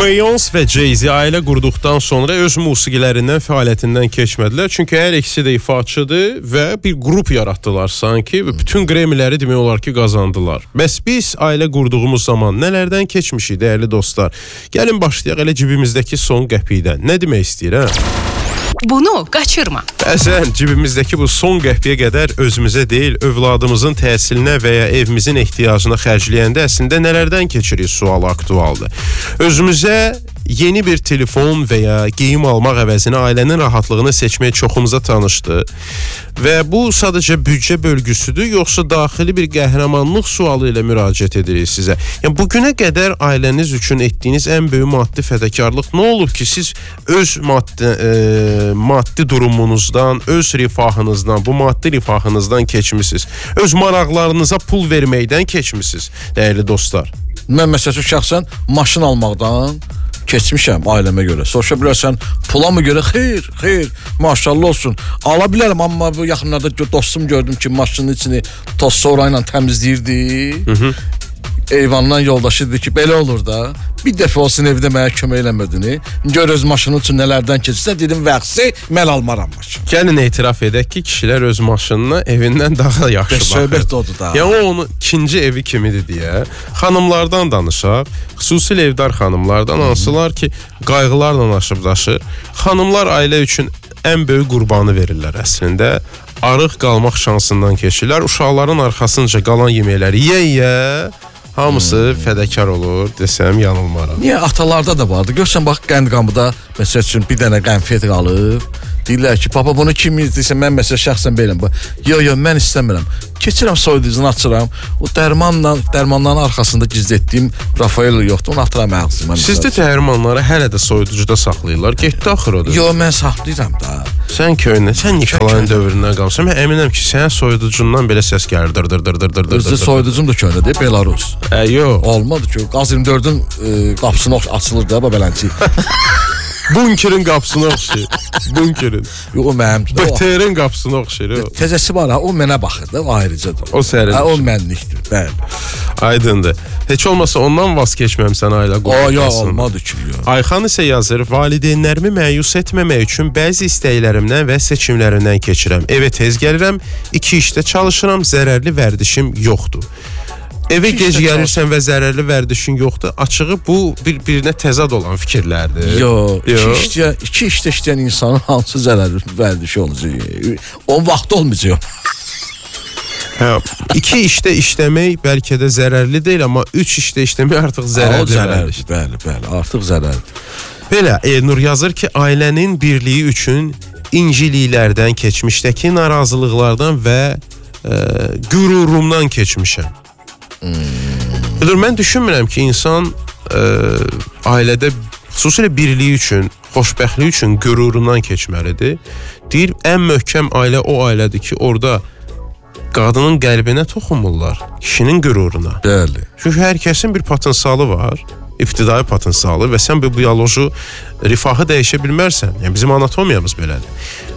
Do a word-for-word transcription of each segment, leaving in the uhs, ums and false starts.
Beyoncé və Jay-Z ailə qurduqdan sonra öz musiqilərindən, fəaliyyətindən keçmədilər. Çünki hər ikisi də ifaçıdır və bir qrup yaratdılar sanki və bütün Grammy-ləri demək olar ki qazandılar. Bəs biz ailə qurduğumuz zaman nələrdən keçmişik dəyərli dostlar? Gəlin başlayaq elə cibimizdəki son qəpikdən. Nə demək istəyir, hə? Bunu qaçırma. Bəzən cibimizdəki bu son qəpiyə qədər özümüzə deyil, övladımızın təhsilinə və ya evimizin ehtiyacına xərcləyəndə əslində nələrdən keçirik sualı aktualdır. Özümüzə yeni bir telefon və ya geyim almaq əvəzinə ailənin rahatlığını seçmək çoxumuza tanışdı. Və bu sadəcə büdcə bölgüsüdür, yoxsa daxili bir qəhrəmanlıq sualı ilə müraciət edirik sizə? Yəni bugünə qədər ailəniz üçün etdiyiniz ən böyük maddi fədakarlıq nə olub ki, siz öz maddi, e, maddi durumunuzdan, öz rifahınızdan, bu maddi rifahınızdan keçmisiniz. Öz maraqlarınıza pul verməkdən keçmisiniz, dəyərli dostlar. Mən məsələn şəxsən maşın almaqdan keçmişəm ailəmə görə. Soruşa bilərsən, pula mı görə? Xeyr, xeyr, maşallah olsun. Ala bilərəm, amma bu yaxınlarda dostum gördüm ki, maşının içini toz sonra ilə təmizləyirdi. Hı -hı. Eyvandan yoldaşı dedi ki, belə olur da. Bir dəfə olsun evdə mənə kömək eləmədini. Gör öz maşının üçün nələrdən keçirsə, dedim vəxsi, mən almaram maşın. Gəlin etiraf edək ki, kişilər öz maşınına evindən daha yaxşı baxır. Söhbət odur da. Yəni o onun ikinci evi kimidir deyə. Xanımlardan danışaq. Xüsusilə evdar xanımlardan hansılar ki, qayğılarla aşıb daşır. Xanımlar ailə üçün ən böyük qurbanı verirlər əslində. Arıq qalmaq şansından keçirlər. Uşaqların arxasınca qalan yeməkləri yeyə. Hamısı hmm. fədakar olur, desəm yanılmaram. Niyə? Atalarda da vardı. Görsən, bax, qənd-qamıda məsəl üçün bir dənə qənfet alıb. Deyirlər ki, papa bunu kim izləyirsə, mən məsəl şəxsən beləm. Yo, yo, mən istəmirəm. Keçirəm soyuducunu açıram. O dərmanla, dərmanların arxasında gizlətdiyim Rafael yoxdur, onu atıram ağzıma. Sizdə dərmanları hələ də soyuducuda saxlayırlar. Getdi axır odur. Yo, mən saxlayıram da. Sən köynə, sən Nikolayın dövründən qalmışsan. Mən əminəm ki, sənin soyuducundan belə səs gəlir. Dır dır dır dır dır dır. Özü soyuducum da köynədir, Belarus. Ə, yox. Olmadı ki, Qaz iyirmi dördün e, qapısını açılır da, belənçi. Bunkerin qapısını oxşayır. Bunkerin. Yox, o mənim. B T R-in qapısını oxşayır. Təzəsi var ha, o mənə baxır da, o ayrıcadır. O sərin. Ha, o mənlikdir, bəli. Aydındır. Heç olmasa ondan vaz keçməmsən ailə qurulmasından. O, yox, olmadı ki. Yox. Ayxan isə yazır, valideynlərimi məyus etməmək üçün bəzi istəklərimdən və seçimlərimdən keçirəm. Evə tez gəlirəm, iki işdə çalışıram, zərərli vərdişim yoxdur. Evə gec gəlirsən və zərərli vərdişin yoxdur. Açığı bu bir-birinə təzad olan fikirlərdir. Yox, iki işdə, iki işdə işləyən insanın hansı zərərli vərdişi olacaq? O vaxt olmayacaq. Hə, iki işdə işləmək bəlkə də zərərli deyil, amma üç işdə işləmək artıq zərərli. Zərərli, bəli, bəli, artıq zərərli. Belə, Elnur yazır ki, ailənin birliyi üçün inciliklərdən, keçmişdəki narazılıqlardan və e, qürurumdan keçmişəm. Hmm. Mən düşünmürəm ki, insan e, ailədə xüsusilə birliyi üçün, xoşbəxtliyi üçün qürurundan keçməlidir. Deyir, ən möhkəm ailə o ailədir ki, orada qadının qəlbinə toxunmurlar, kişinin qüruruna. Bəli. Çünki hər kəsin bir potensialı var, ibtidai potensialı və sən bu bioloji rifahı dəyişə bilmərsən. Yəni bizim anatomiyamız belədir.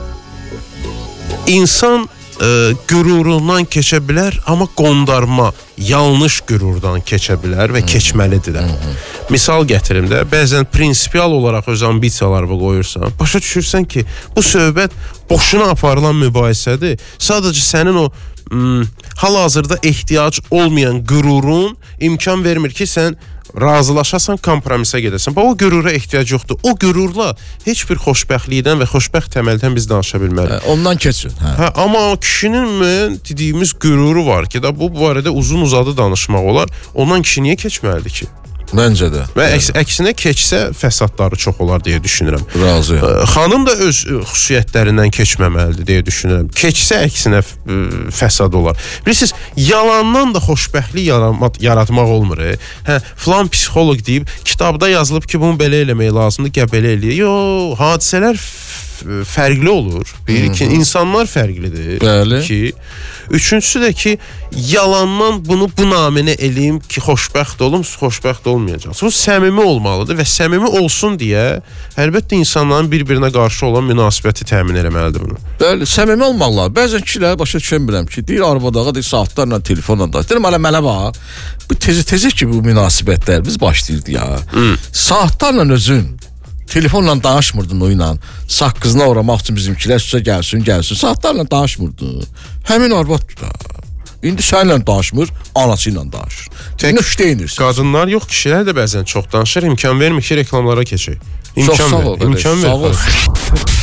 İnsan Ə, qürurundan keçə bilər, amma qondarma, yanlış qürurdan keçə bilər və keçməlidir də. Misal gətirim də, bəzən prinsipial olaraq öz ambisiyalarını qoyursan, başa düşürsən ki, bu söhbət boşuna aparılan mübahisədir. Sadəcə sənin o ım, hal-hazırda ehtiyac olmayan qürurun imkan vermir ki, sən razılaşasan, kompromisə gedəsən. Bax, o qürura ehtiyac yoxdur. O qürurla heç bir xoşbəxtlikdən və xoşbəxt təməldən biz danışa bilmərik. Hə, ondan keçin. Hə. Hə, amma kişinin müəyyən dediyimiz qüruru var ki, da bu barədə uzun uzadı danışmaq olar. Ondan kişi niyə keçməlidir ki? Məncə də. Və əks, əksinə keçsə fəsadları çox olar deyə düşünürəm. Razıyam. Xanım da öz xüsusiyyətlərindən keçməməlidir deyə düşünürəm. Keçsə əksinə fəsad olar. Bilirsiniz, yalandan da xoşbəxtlik yaratmaq olmur. E? Hə, filan psixoloq deyib, kitabda yazılıb ki, bunu belə eləmək lazımdır, gəl belə eləyək. Yox, hadisələr fərqli olur. Bir ki, insanlar fərqlidir. Bəli. Ki, üçüncüsü də ki, yalandan bunu bu naminə eləyim ki, xoşbəxt olum, xoşbəxt olmayacaqsınız. Bu səmimi olmalıdır və səmimi olsun deyə əlbəttə insanların bir-birinə qarşı olan münasibəti təmin eləməlidir bunu. Bəli, səmimi olmalılar. Bəzən kişilər başa düşmürəm ki, deyir arvadağa, deyir saatlarla telefonla da. Deyirəm hələ mənə bax. Bu tezi-tezi ki, bu münasibətlər biz başlayırdı ya. Hmm. Saatlarla özün telefonla danışmırdın o ilə. Saqqızına uğramaq üçün bizimkilər sizə gəlsin, gəlsin. Saatlarla danışmırdın. Həmin arvaddır da. İndi sənlə danışmır, anası ilə danışır. Tək işləyinirsən. Qadınlar yox, kişilər də bəzən çox danışır. İmkan vermir ki, reklamlara keçək. İmkan çox sağ ol, ver, imkan ver. Sağ ol.